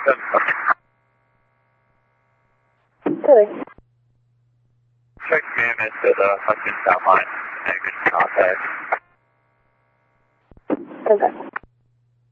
Good. Check movement to the Hudson Town line and good contact. Okay.